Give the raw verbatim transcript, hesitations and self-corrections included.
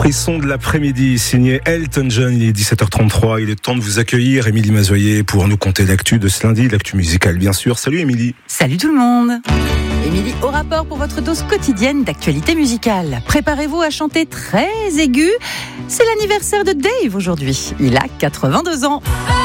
Frisson de l'après-midi, signé Elton John, il est dix-sept heures trente-trois, il est temps de vous accueillir, Émilie Mazoyer, pour nous conter l'actu de ce lundi, l'actu musicale bien sûr. Salut Émilie. Salut tout le monde. Émilie au rapport pour votre dose quotidienne d'actualité musicale. Préparez-vous à chanter très aigu, c'est l'anniversaire de Dave aujourd'hui, il a quatre-vingt-deux ans.